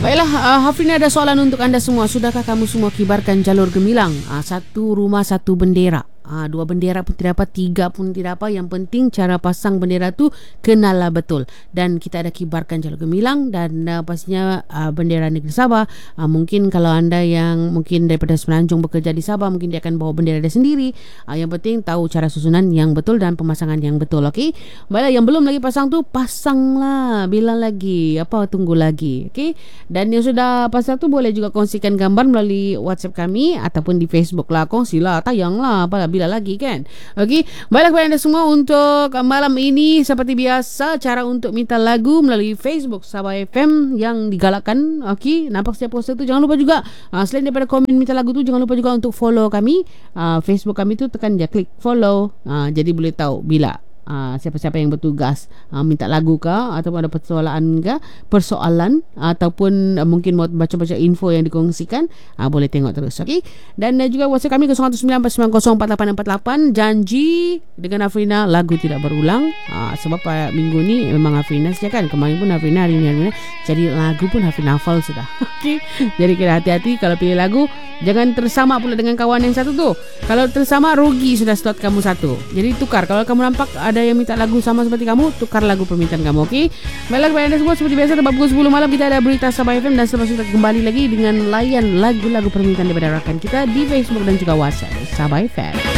Baiklah, Hafrina ada soalan untuk anda semua. Sudahkah kamu semua kibarkan jalur gemilang? Satu rumah satu bendera. Dua bendera pun tidak apa, tiga pun tidak apa. Yang penting cara pasang bendera tu kenallah betul. Dan kita ada kibarkan jalur gemilang dan pastinya bendera negeri Sabah. Mungkin kalau anda yang mungkin daripada Semenanjung bekerja di Sabah, mungkin dia akan bawa bendera dia sendiri. Yang penting tahu cara susunan yang betul dan pemasangan yang betul. Okey. Baiklah, yang belum lagi pasang tu pasanglah. Bilang lagi. Apa tunggu lagi? Okey. Dan yang sudah pasang tu boleh juga kongsikan gambar melalui WhatsApp kami ataupun di Facebook lah. Kongsilah, tayanglah. Apalah bila lagi kan. Okey, baiklah kepada anda semua untuk malam ini seperti biasa cara untuk minta lagu melalui Facebook Sabah FM yang digalakkan. Okey, nampak setiap poster tu jangan lupa juga selain daripada komen minta lagu tu jangan lupa juga untuk follow kami Facebook kami tu, tekan je klik follow. Jadi boleh tahu bila siapa-siapa yang bertugas minta lagu ke ataupun ada persoalan ataupun mungkin mau baca-baca info yang dikongsikan, boleh tengok terus. Okey, dan juga WhatsApp kami 0194904848. Janji dengan Hafrina lagu tidak berulang, sebab minggu ni memang Hafrina sediakan. Kemarin pun Hafrina, hari ni jadi lagu pun Hafrina hafal sudah. Okey, jadi kena hati-hati kalau pilih lagu, jangan tersama pula dengan kawan yang satu tu. Kalau tersama rugi sudah slot kamu satu. Jadi tukar. Kalau kamu nampak ada yang minta lagu sama seperti kamu, tukar lagu permintaan kamu. Okey, baiklah kepada anda semua, seperti biasa tempat pukul 10 malam kita ada berita Sabah FM dan selepas itu kita kembali lagi dengan layan lagu-lagu permintaan daripada rakan kita di Facebook dan juga WhatsApp Sabah FM.